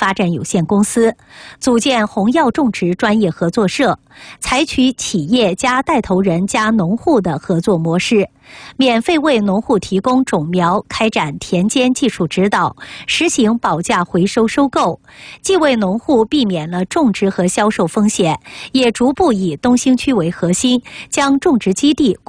发展有限公司，组建红药种植专业合作社，采取企业加带头人加农户的合作模式，免费为农户提供种苗，开展田间技术指导，实行保价回收收购，既为农户避免了种植和销售风险，也逐步以东兴区为核心，将种植基地